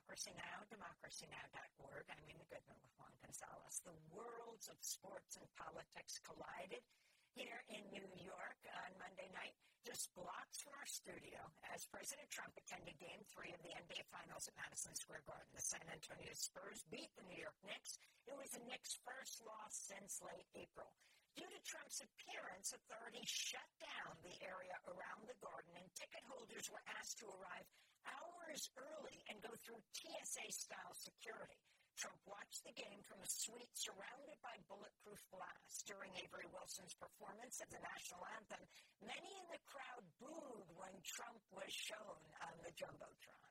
Democracy Now!, democracynow.org. I'm Amy Goodman with Juan Gonzalez. The worlds of sports and politics collided here in New York on Monday night, just blocks from our studio, as President Trump attended Game 3 of the NBA Finals at Madison Square Garden. The San Antonio Spurs beat the New York Knicks. It was the Knicks' first loss since late April. Due to Trump's appearance, authorities shut down the area around the Garden, and ticket holders were asked to arrive hours early and go through TSA-style security. Trump watched the game from a suite surrounded by bulletproof glass. During Avery Wilson's performance of the national anthem, many in the crowd booed when Trump was shown on the Jumbotron.